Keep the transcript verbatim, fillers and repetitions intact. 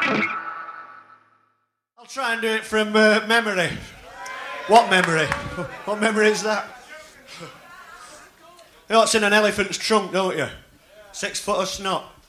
I'll try and do it from uh, memory. What memory? What memory is that? You know what's in an elephant's trunk, don't you? Six foot of snot.